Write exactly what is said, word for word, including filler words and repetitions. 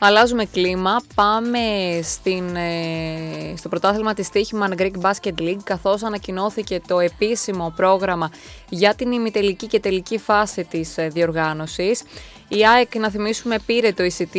Αλλάζουμε κλίμα, πάμε στην, ε, στο πρωτάθλημα της Τύχημαν Greek Basket League, καθώς ανακοινώθηκε το επίσημο πρόγραμμα για την ημιτελική και τελική φάση της ε, διοργάνωσης. Η ΑΕΚ, να θυμίσουμε, πήρε το εισιτήριο